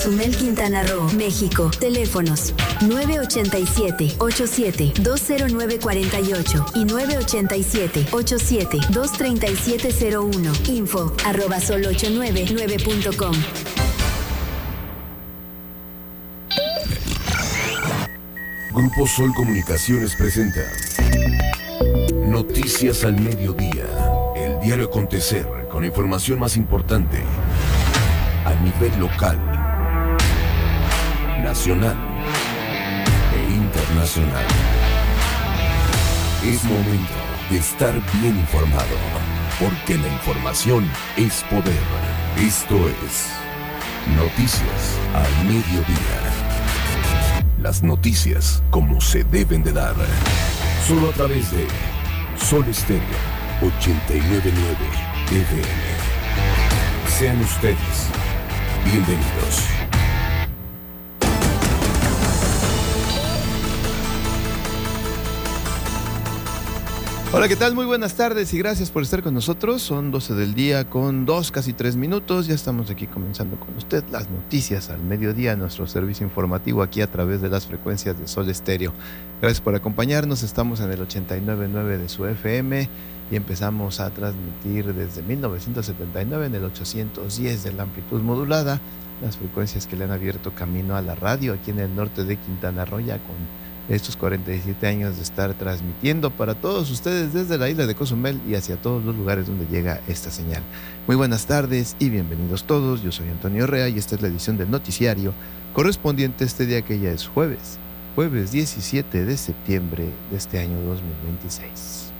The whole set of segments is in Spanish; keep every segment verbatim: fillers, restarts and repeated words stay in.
Cozumel, Quintana Roo, México. Teléfonos nueve ocho siete, ocho siete, dos cero nueve cuatro ocho y nueve ocho siete, ocho siete, dos tres siete cero uno. Info arroba sol ocho nueve nueve punto com. Grupo Sol Comunicaciones presenta Noticias al Mediodía, el diario acontecer con la información más importante a nivel local, nacional e internacional. Es momento de estar bien informado, porque la información es poder. Esto es Noticias al Mediodía. Las noticias como se deben de dar. Solo a través de Sol Estéreo ochenta y nueve punto nueve F M. Sean ustedes bienvenidos. Hola, ¿qué tal? Muy buenas tardes y gracias por estar con nosotros. Son doce del día con dos, casi tres minutos. Ya estamos aquí comenzando con usted las noticias al mediodía, nuestro servicio informativo aquí a través de las frecuencias de Sol Estéreo. Gracias por acompañarnos. Estamos en el ochenta y nueve punto nueve de su F M y empezamos a transmitir desde mil novecientos setenta y nueve en el ochocientos diez de la amplitud modulada, las frecuencias que le han abierto camino a la radio aquí en el norte de Quintana Roo, ya con estos cuarenta y siete años de estar transmitiendo para todos ustedes desde la isla de Cozumel y hacia todos los lugares donde llega esta señal. Muy buenas tardes y bienvenidos todos. Yo soy Antonio Rea y esta es la edición del noticiario correspondiente a este día, que ya es jueves, jueves diecisiete de septiembre de este año dos mil veintiséis.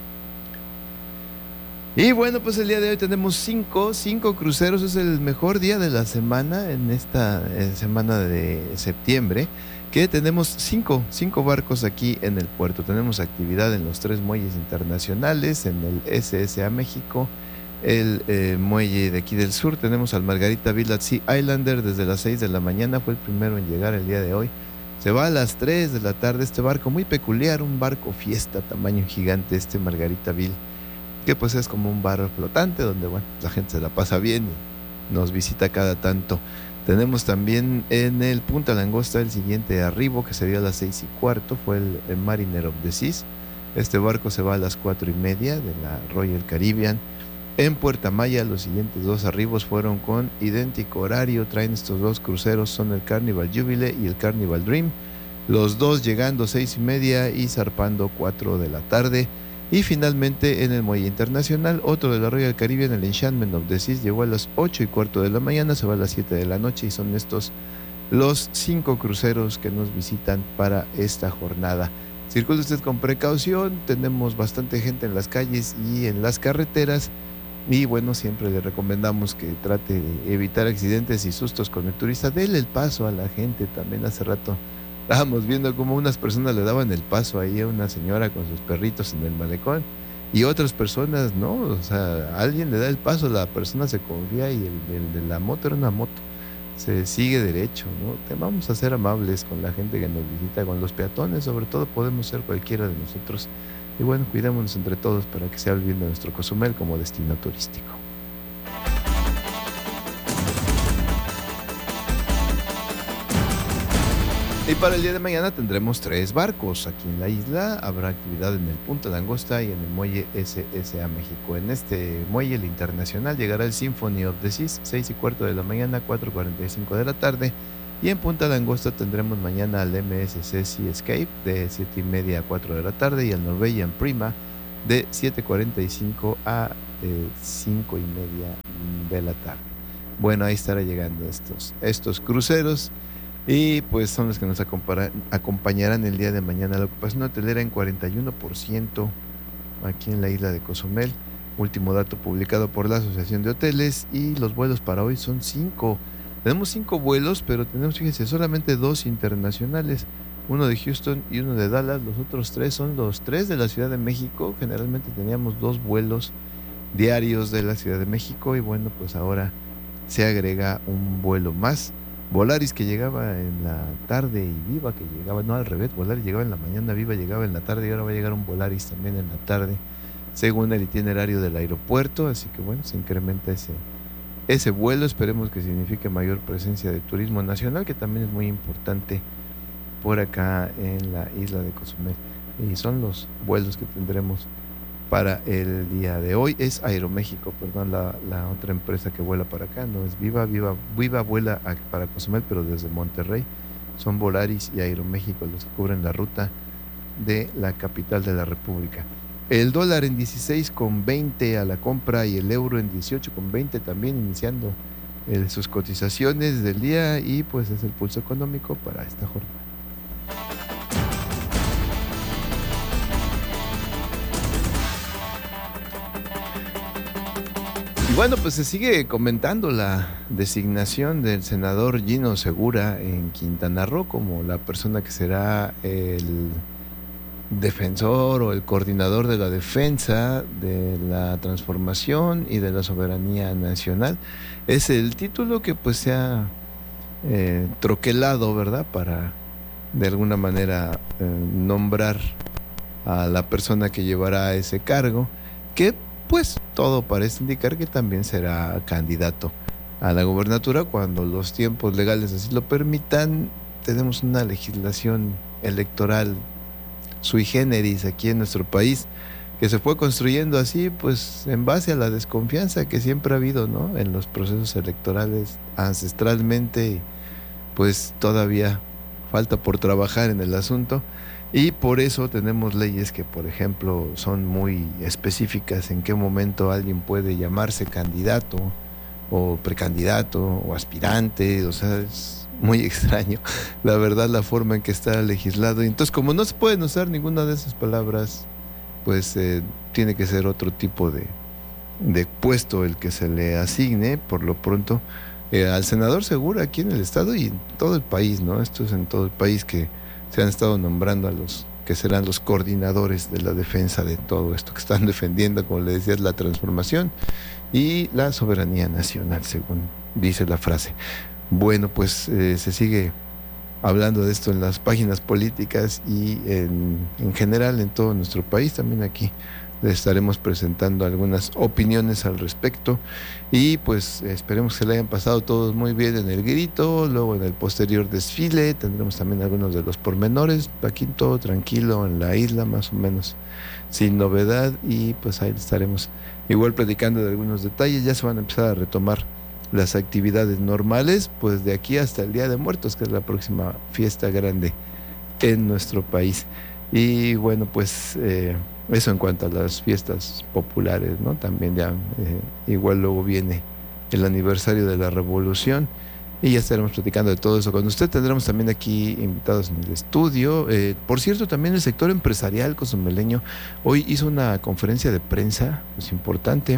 Y bueno, pues el día de hoy tenemos cinco, cinco cruceros. Es el mejor día de la semana en esta en semana de septiembre, que tenemos cinco, cinco barcos aquí en el puerto. Tenemos actividad en los tres muelles internacionales, en el S S A México, el eh, muelle de aquí del sur. Tenemos al Margarita Villa Sea Islander desde las seis de la mañana, fue el primero en llegar el día de hoy. Se va a las tres de la tarde este barco, muy peculiar, un barco fiesta, tamaño gigante, este Margarita Villa, que pues es como un bar flotante donde, bueno, la gente se la pasa bien y nos visita cada tanto. Tenemos también en el Punta Langosta el siguiente arribo, que sería a las seis y cuarto, fue el, el Mariner of the Seas. Este barco se va a las cuatro y media de la Royal Caribbean. En Puerto Maya los siguientes dos arribos fueron con idéntico horario. Traen estos dos cruceros, son el Carnival Jubilee y el Carnival Dream. Los dos llegando seis y media y zarpando cuatro de la tarde. Y finalmente en el muelle internacional, otro de la Royal Caribbean, el Enchantment of the Seas, llegó a las ocho y cuarto de la mañana, se va a las siete de la noche, y son estos los cinco cruceros que nos visitan para esta jornada. Circule usted con precaución, tenemos bastante gente en las calles y en las carreteras, y bueno, siempre le recomendamos que trate de evitar accidentes y sustos con el turista. Dele el paso a la gente. También hace rato estábamos viendo cómo unas personas le daban el paso ahí a una señora con sus perritos en el malecón, y otras personas no, o sea, alguien le da el paso, la persona se confía y el, el de la moto era una moto, se sigue derecho, ¿no? Te vamos a ser amables con la gente que nos visita, con los peatones, sobre todo podemos ser cualquiera de nosotros, y bueno, cuidémonos entre todos para que sea el bien de nuestro Cozumel como destino turístico. Y para el día de mañana tendremos tres barcos aquí en la isla. Habrá actividad en el Punta Langosta y en el muelle S S A México. En este muelle, el internacional, llegará el Symphony of the Seas, seis y cuarto de la mañana, cuatro cuarenta y cinco de la tarde. Y en Punta Langosta tendremos mañana al M S C Sea Escape de siete y media a cuatro de la tarde y al Norwegian Prima de siete cuarenta y cinco a eh, cinco y media de la tarde. Bueno, ahí estará llegando estos, estos cruceros. Y pues son los que nos acompañarán el día de mañana. La ocupación hotelera en cuarenta y uno por ciento aquí en la isla de Cozumel. Último dato publicado por la Asociación de Hoteles. Y los vuelos para hoy son cinco. Tenemos cinco vuelos, pero tenemos, fíjense, solamente dos internacionales. Uno de Houston y uno de Dallas. Los otros tres son los tres de la Ciudad de México. Generalmente teníamos dos vuelos diarios de la Ciudad de México. Y bueno, pues ahora se agrega un vuelo más. Volaris, que llegaba en la tarde, y Viva, que llegaba, no, al revés, Volaris llegaba en la mañana, Viva llegaba en la tarde, y ahora va a llegar un Volaris también en la tarde, según el itinerario del aeropuerto. Así que bueno, se incrementa ese, ese vuelo. Esperemos que signifique mayor presencia de turismo nacional, que también es muy importante por acá en la isla de Cozumel. Y son los vuelos que tendremos para el día de hoy. Es Aeroméxico, perdón, la, la otra empresa que vuela para acá, no es Viva, Viva, Viva vuela a, para Cozumel, pero desde Monterrey. Son Volaris y Aeroméxico los que cubren la ruta de la capital de la República. El dólar en dieciséis con veinte a la compra y el euro en dieciocho con veinte también iniciando eh, sus cotizaciones del día, y pues es el pulso económico para esta jornada. Y bueno, pues se sigue comentando la designación del senador Gino Segura en Quintana Roo como la persona que será el defensor o el coordinador de la defensa de la transformación y de la soberanía nacional. Es el título que pues se ha eh, troquelado, ¿verdad?, para de alguna manera eh, nombrar a la persona que llevará ese cargo, que pues todo parece indicar que también será candidato a la gobernatura cuando los tiempos legales así lo permitan. Tenemos una legislación electoral sui generis aquí en nuestro país, que se fue construyendo así, pues en base a la desconfianza que siempre ha habido, ¿no?, en los procesos electorales ancestralmente. Pues todavía falta por trabajar en el asunto, y por eso tenemos leyes que, por ejemplo, son muy específicas en qué momento alguien puede llamarse candidato o precandidato o aspirante. O sea, es muy extraño, la verdad, la forma en que está legislado. Y entonces, como no se pueden usar ninguna de esas palabras, pues eh, tiene que ser otro tipo de, de puesto el que se le asigne. Por lo pronto, eh, al senador Segura aquí en el estado y en todo el país, ¿no? Esto es en todo el país que se han estado nombrando a los que serán los coordinadores de la defensa de todo esto que están defendiendo, como le decía, la transformación y la soberanía nacional, según dice la frase. Bueno, pues eh, se sigue hablando de esto en las páginas políticas y en, en general en todo nuestro país. También aquí le estaremos presentando algunas opiniones al respecto, y pues esperemos que se le hayan pasado todos muy bien en el grito. Luego en el posterior desfile tendremos también algunos de los pormenores. Aquí todo tranquilo en la isla, más o menos sin novedad, y pues ahí estaremos igual platicando de algunos detalles. Ya se van a empezar a retomar las actividades normales, pues de aquí hasta el Día de Muertos, que es la próxima fiesta grande en nuestro país. Y bueno, pues eh, eso en cuanto a las fiestas populares, ¿no? También ya eh, igual luego viene el aniversario de la Revolución, y ya estaremos platicando de todo eso con usted. Tendremos también aquí invitados en el estudio. Eh, por cierto, también el sector empresarial cozumeleño hoy hizo una conferencia de prensa pues importante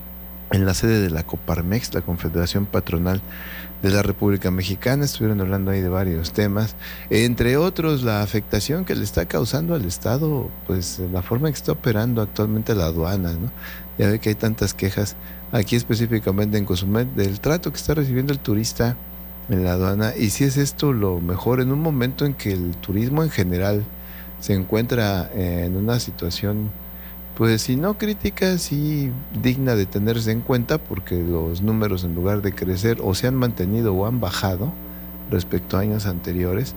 en la sede de la Coparmex, la Confederación Patronal de la República Mexicana. Estuvieron hablando ahí de varios temas, entre otros la afectación que le está causando al Estado, pues la forma en que está operando actualmente la aduana, ¿no? Ya ve que hay tantas quejas aquí específicamente en Cozumel del trato que está recibiendo el turista en la aduana, y si es esto lo mejor en un momento en que el turismo en general se encuentra en una situación, pues si no crítica, sí digna de tenerse en cuenta, porque los números, en lugar de crecer, o se han mantenido o han bajado respecto a años anteriores,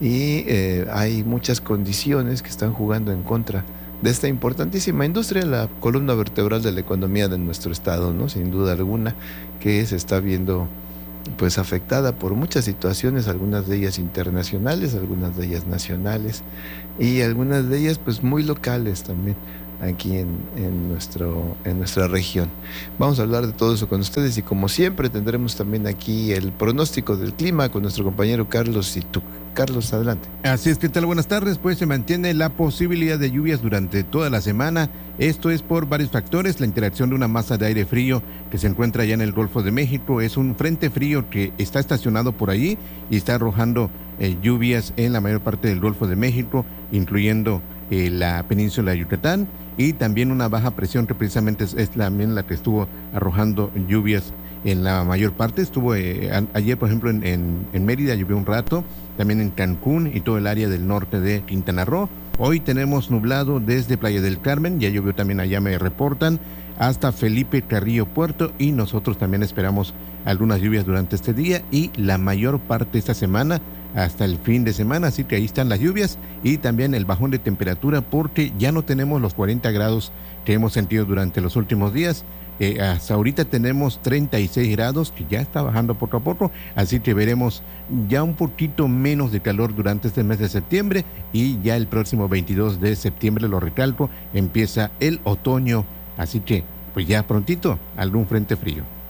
y eh, hay muchas condiciones que están jugando en contra de esta importantísima industria, la columna vertebral de la economía de nuestro estado, ¿no? Sin duda alguna, que se está viendo pues afectada por muchas situaciones, algunas de ellas internacionales, algunas de ellas nacionales, y algunas de ellas pues muy locales también aquí en, en, nuestro, en nuestra región. Vamos a hablar de todo eso con ustedes, y como siempre tendremos también aquí el pronóstico del clima con nuestro compañero Carlos Situc. Carlos, adelante. Así es, ¿qué tal? Buenas tardes. Pues se mantiene la posibilidad de lluvias durante toda la semana. Esto es por varios factores. La interacción de una masa de aire frío que se encuentra allá en el Golfo de México. Es un frente frío que está estacionado por allí y está arrojando eh, lluvias en la mayor parte del Golfo de México, incluyendo eh, la península de Yucatán, y también una baja presión que precisamente es, es también la que estuvo arrojando lluvias en la mayor parte. Estuvo eh, a, ayer, por ejemplo, en, en, en Mérida llovió un rato, también en Cancún y todo el área del norte de Quintana Roo. Hoy tenemos nublado desde Playa del Carmen, ya llovió también allá, me reportan. hasta Felipe Carrillo Puerto, y nosotros también esperamos algunas lluvias durante este día y la mayor parte de esta semana hasta el fin de semana, así que ahí están las lluvias y también el bajón de temperatura, porque ya no tenemos los cuarenta grados que hemos sentido durante los últimos días. Eh, hasta ahorita tenemos treinta y seis grados, que ya está bajando poco a poco, así que veremos ya un poquito menos de calor durante este mes de septiembre, y ya el próximo veintidós de septiembre, lo recalco, empieza el otoño, así que pues ya prontito algún frente frío.